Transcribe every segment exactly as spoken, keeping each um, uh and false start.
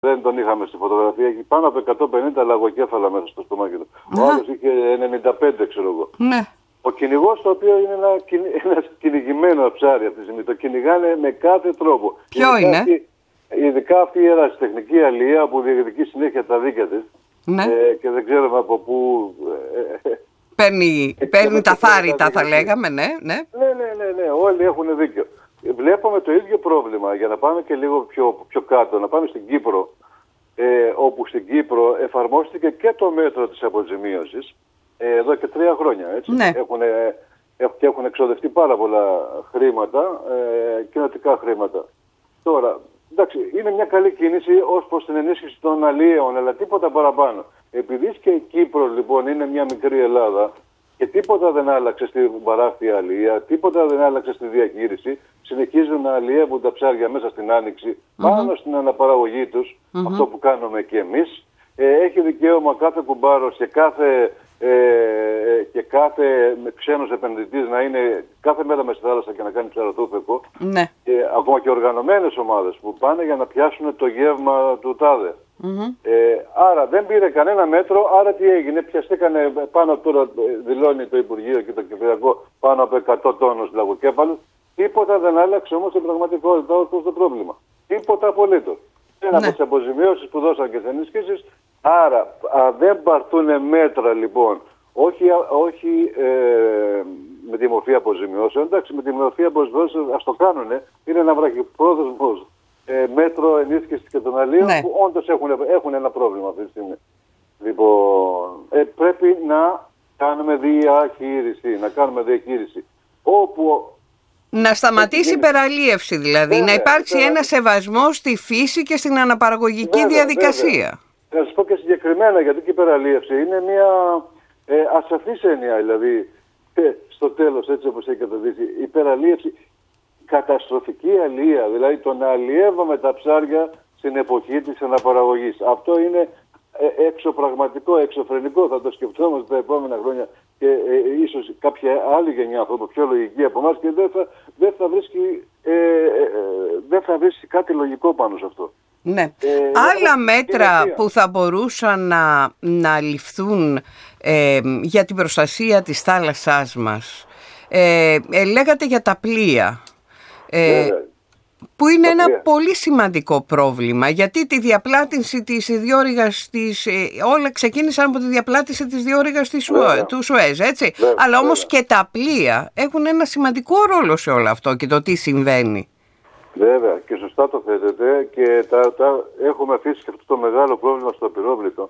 δεν τον είχαμε στη φωτογραφία. Έχει πάνω από εκατόν πενήντα λαγοκέφαλα μέσα στο στομάχι του. Ο άλλος είχε ενενήντα πέντε, ξέρω εγώ. Ναι. Ο κυνηγός, το οποίο είναι ένα, ένα κυνηγημένο ψάρι αυτή τη στιγμή, το κυνηγάνε με κάθε τρόπο. Ποιο ειδικά είναι? Αυτή, ειδικά αυτή η ερασιτεχνική αλία που διεκδικεί συνέχεια τα δίκαια της. Ναι. Ε, και δεν ξέρουμε από πού. Ε, παίρνει παίρνει τα θάρρυτα, θα λέγαμε, ναι, ναι. Ναι, ναι, ναι, ναι, όλοι έχουν δίκιο. Βλέπουμε το ίδιο πρόβλημα, για να πάμε και λίγο πιο, πιο κάτω, να πάμε στην Κύπρο, ε, όπου στην Κύπρο εφαρμόστηκε και το μέτρο της αποζημίωσης ε, εδώ και τρία χρόνια. Έτσι. Ναι. Έχουν, ε, και έχουν εξοδευτεί πάρα πολλά χρήματα, ε, κοινοτικά χρήματα. Τώρα, εντάξει, είναι μια καλή κίνηση ως προς την ενίσχυση των αλλιέων, αλλά τίποτα παραπάνω. Επειδή και η Κύπρος λοιπόν είναι μια μικρή Ελλάδα και τίποτα δεν άλλαξε στην παράκτια αλληλεία, τίποτα δεν άλλαξε στη διαχείριση, συνεχίζουν να αλλιεύουν τα ψάρια μέσα στην άνοιξη, mm-hmm. πάνω στην αναπαραγωγή τους, mm-hmm. αυτό που κάνουμε και εμείς. Ε, έχει δικαίωμα κάθε κουμπάρος και κάθε, ε, και κάθε ξένος επενδυτής να είναι κάθε μέρα μες στη θάλασσα και να κάνει ψαρωτούφεκο. Ναι. Και ακόμα και οργανωμένες ομάδες που πάνε για να πιάσουν το γεύμα του τάδε. Mm-hmm. Ε, άρα δεν πήρε κανένα μέτρο, άρα τι έγινε? Πιαστήκανε πάνω από τώρα, δηλώνει το Υπουργείο και το Κυπριακό, πάνω από εκατό τόνους λαγοκέφαλους. Τίποτα δεν άλλαξε όμως στην πραγματικότητα ως προς το πρόβλημα. Τίποτα απολύτως. Ένα Ναι. από τις αποζημιώσεις που δώσαν και τις ενισχύσεις. Άρα αν δεν πάρθουν μέτρα λοιπόν, όχι, όχι ε, με τη μορφή αποζημιώσεων, εντάξει, με τη μορφή αποζημιώσεων ας το κάνουνε, είναι ένα βραχυπρόθεσμο ε, μέτρο ενίσχυσης και των αλλίων, ναι. που όντως έχουν, έχουν ένα πρόβλημα αυτή τη στιγμή. Λοιπόν, ε, πρέπει να κάνουμε διαχείριση, να κάνουμε διαχείριση. Όπου να σταματήσει η υπεραλίευση δηλαδή, βέβαια, να υπάρξει βέβαια. ένα σεβασμό στη φύση και στην αναπαραγωγική βέβαια, διαδικασία. Βέβαια. Να σας πω και συγκεκριμένα, γιατί και η υπεραλίευση είναι μια ε, ασαφής έννοια, δηλαδή ε, στο τέλος, έτσι όπως έχει καταδείξει, η υπεραλίευση, καταστροφική αλία, δηλαδή το να αλλιεύουμε τα ψάρια στην εποχή της αναπαραγωγής. Αυτό είναι ε, εξωπραγματικό, εξωφρενικό, θα το σκεφτόμαστε τα επόμενα χρόνια και ε, ίσως κάποια άλλη γενιά άνθρωπο πιο λογική από εμάς και δεν θα, δεν θα, βρίσκει, ε, ε, δεν θα βρίσκει κάτι λογικό πάνω σε αυτό. Ναι. Ε, Άλλα μέτρα που θα μπορούσαν να, να ληφθούν ε, για την προστασία της θάλασσάς μας. Ε, ε, λέγατε για τα πλοία. Ε, που είναι ένα πολύ σημαντικό πρόβλημα, γιατί τη διαπλάτηση της διόρυγας της, ε, όλα ξεκίνησαν από τη διαπλάτηση της διόρυγας της Σουέ, του Σουέζ, έτσι. Βέβαια, αλλά όμως βέβαια. και τα πλοία έχουν ένα σημαντικό ρόλο σε όλο αυτό και το τι συμβαίνει. Βέβαια, και σωστά το θέτετε και τα, τα, έχουμε αφήσει και αυτό το μεγάλο πρόβλημα στο απειρόβλητο.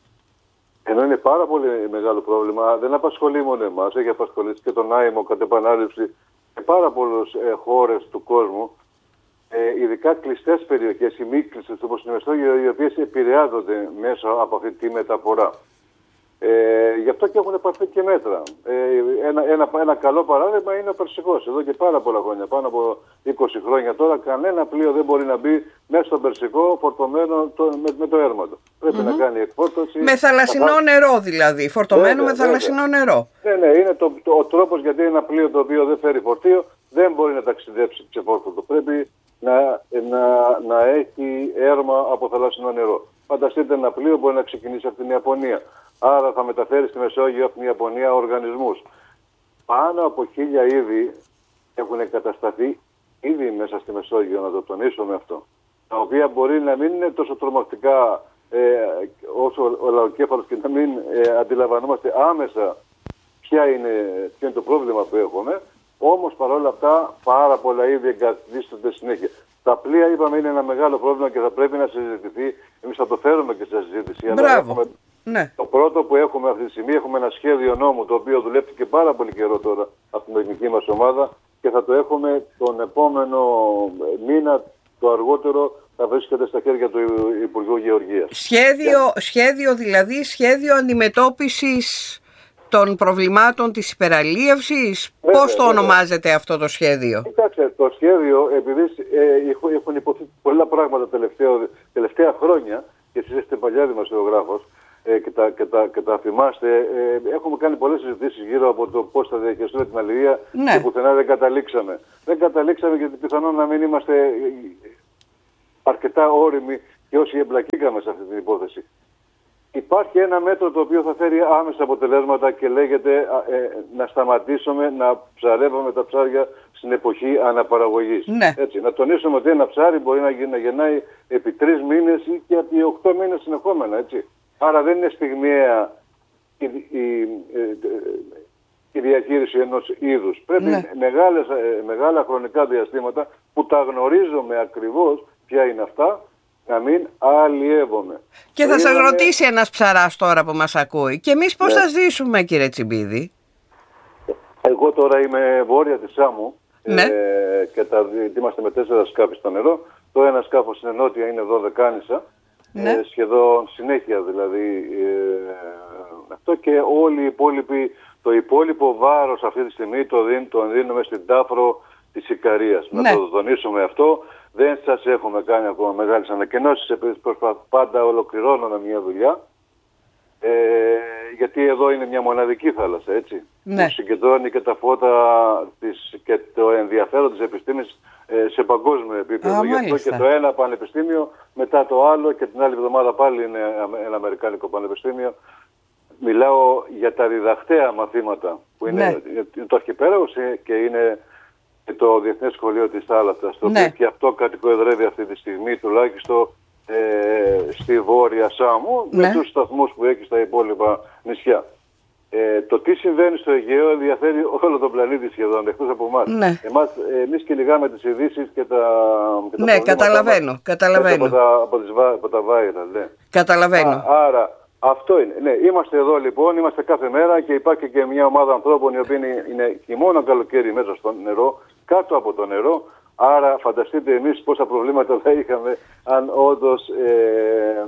Ενώ είναι πάρα πολύ μεγάλο πρόβλημα, δεν απασχολεί μόνο εμάς, έχει απασχολήσει και τον άημο κατ' επανάληψη σε πάρα πολλές ε, χώρες του κόσμου, ε, ειδικά κλειστές περιοχές, οι μη κλειστές όπως η Μεσόγειο, οι οποίες επηρεάζονται μέσα από αυτή τη μεταφορά. Ε, γι' αυτό και έχουν πάρθει και μέτρα. Ε, ένα, ένα, ένα καλό παράδειγμα είναι ο Περσικός. Εδώ και πάρα πολλά χρόνια, πάνω από είκοσι χρόνια τώρα, κανένα πλοίο δεν μπορεί να μπει μέσα στον Περσικό φορτωμένο το, με, με το έρμα του. Πρέπει mm-hmm. να κάνει εκφόρτωση. Με θαλασσινό θα... νερό δηλαδή, φορτωμένο βέβαια, με θαλασσινό βέβαια. νερό. Ναι, ναι, είναι το, το, ο τρόπος, γιατί ένα πλοίο το οποίο δεν φέρει φορτίο δεν μπορεί να ταξιδέψει ξεφόρτωτο. Πρέπει να, να, να έχει έρμα από θαλασσινό νερό. Φανταστείτε ένα πλοίο μπορεί να ξεκινήσει από την Ιαπωνία. Άρα θα μεταφέρει στη Μεσόγειο από την Ιαπωνία οργανισμούς. Πάνω από χίλια είδη έχουν κατασταθεί ήδη μέσα στη Μεσόγειο, να το τονίσουμε αυτό. Τα οποία μπορεί να μην είναι τόσο τρομακτικά ε, όσο ο λαοκέφαλος και να μην ε, αντιλαμβανόμαστε άμεσα ποια είναι, ποιο είναι το πρόβλημα που έχουμε. Όμως παρόλα αυτά πάρα πολλά είδη εγκαθίστανται συνέχεια. Τα πλοία, είπαμε, είναι ένα μεγάλο πρόβλημα και θα πρέπει να συζητηθεί. Εμείς θα το φέρουμε και στη συζήτηση. Μπράβο. Έχουμε... Ναι. Το πρώτο που έχουμε αυτή τη στιγμή, έχουμε ένα σχέδιο νόμου το οποίο δουλεύτηκε πάρα πολύ καιρό τώρα από την τεχνική μας ομάδα και θα το έχουμε τον επόμενο μήνα, το αργότερο θα βρίσκεται στα χέρια του Υπουργού Γεωργίας. Σχέδιο, yeah. σχέδιο δηλαδή, σχέδιο αντιμετώπισης των προβλημάτων της υπεραλίευσης. Βέβαια, πώς το βέβαια. ονομάζεται αυτό το σχέδιο? Κοιτάξτε, το σχέδιο, επειδή ε, έχουν υποθεί πολλά πράγματα τελευταία, τελευταία χρόνια και εσείς είστε παλιά δημοσιογράφος ε, και, τα, και, τα, και τα θυμάστε, ε, έχουμε κάνει πολλές συζητήσεις γύρω από το πώς θα διαχειριστούμε την αλληλεία ναι. και πουθενά δεν καταλήξαμε. Δεν καταλήξαμε γιατί πιθανόν να μην είμαστε αρκετά όριμοι και όσοι εμπλακήκαμε σε αυτή την υπόθεση. Υπάρχει ένα μέτρο το οποίο θα φέρει άμεσα αποτελέσματα και λέγεται ε, να σταματήσουμε να ψαρεύουμε τα ψάρια στην εποχή αναπαραγωγής. Ναι. Έτσι, να τονίσουμε ότι ένα ψάρι μπορεί να, να γεννάει επί τρεις μήνες ή και επί οκτώ μήνες συνεχόμενα. Έτσι. Άρα δεν είναι στιγμιαία η, η, η διαχείριση ενός είδους. Πρέπει ναι. μεγάλες, μεγάλα χρονικά διαστήματα που τα γνωρίζουμε ακριβώς ποια είναι αυτά, να μην αλλιεύομαι. Και θα σας ρωτήσει ένας ψαράς τώρα που μας ακούει. Και εμείς πώς ναι. θα ζήσουμε, κύριε Τσιμπίδη? Εγώ τώρα είμαι βόρεια της Σάμου ναι. ε, και τα, είμαστε με τέσσερα σκάφη στο νερό. Το ένα σκάφος είναι νότια, είναι δωδεκάνησα. Ναι. Ε, σχεδόν συνέχεια δηλαδή ε, αυτό, και όλοι οι υπόλοιποι, το υπόλοιπο βάρος αυτή τη στιγμή το, δίν, το δίνουμε στην Τάφρο της Ικαρίας. Ναι. Να το τονίσουμε αυτό. Δεν σας έχουμε κάνει ακόμα μεγάλες ανακοινώσεις, επειδή πάντα ολοκληρώνουμε μια δουλειά. Ε, γιατί εδώ είναι μια μοναδική θάλασσα, έτσι. Ναι. Που συγκεντρώνει και τα φώτα της, και το ενδιαφέρον της επιστήμης ε, σε παγκόσμιο επίπεδο. Α, Γι' αυτό και το ένα πανεπιστήμιο μετά το άλλο, και την άλλη εβδομάδα πάλι είναι ένα αμερικάνικο πανεπιστήμιο. Μιλάω για τα διδαχτέα μαθήματα που είναι ναι. το αρχιπέλαγος και είναι και το Διεθνές Σχολείο της Θάλασσας, το ναι. οποίο και αυτό κατοικοεδρεύει αυτή τη στιγμή τουλάχιστον ε, στη Βόρεια Σάμου, ναι. με τους σταθμούς που έχει στα υπόλοιπα νησιά. Ε, το τι συμβαίνει στο Αιγαίο ενδιαφέρει όλο τον πλανήτη σχεδόν, εκτός από εμάς. Ναι. Εμάς, εμείς κυνηγάμε τις ειδήσεις και τα, και τα ναι, καταλαβαίνω, καταλαβαίνω. Από τα, από, τις, από τα viral, ναι. Καταλαβαίνω. Α, άρα, αυτό είναι. Ναι, είμαστε εδώ λοιπόν, είμαστε κάθε μέρα και υπάρχει και μια ομάδα ανθρώπων οι οποίοι είναι, είναι χειμώνα καλοκαίρι μέσα στο νερό, κάτω από το νερό. Άρα φανταστείτε εμείς πόσα προβλήματα θα είχαμε αν όντως ε,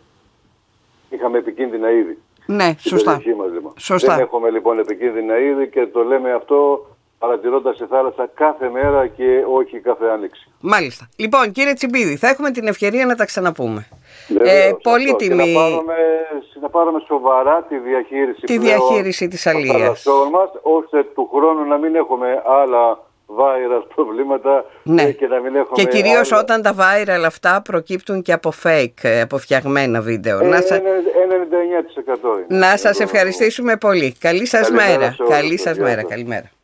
είχαμε επικίνδυνα είδη. Ναι, σωστά. Μας, λοιπόν. σωστά. Δεν έχουμε λοιπόν επικίνδυνα είδη και το λέμε αυτό παρατηρώντας τη θάλασσα κάθε μέρα και όχι κάθε άνοιξη. Μάλιστα. Λοιπόν, κύριε Τσιμπίδη, θα έχουμε την ευκαιρία να τα ξαναπούμε. Βεβαίως, ε, πολύ τιμή. Να πάρουμε, να πάρουμε σοβαρά τη διαχείριση, τη διαχείριση της αλίας. Των θαλασσών μας, ώστε του χρόνου να μην έχουμε άλλα viral προβλήματα ναι. και να μην έχουμε και κυρίως άλλα... όταν τα viral αυτά προκύπτουν και από fake, από φτιαγμένα βίντεο. Ε, να σα... ενενήντα εννιά τοις εκατό είναι. Να σας ευχαριστήσουμε πολύ. Καλή σας Καλή μέρα. μέρα. Καλή σας μέρα. Καλημέρα.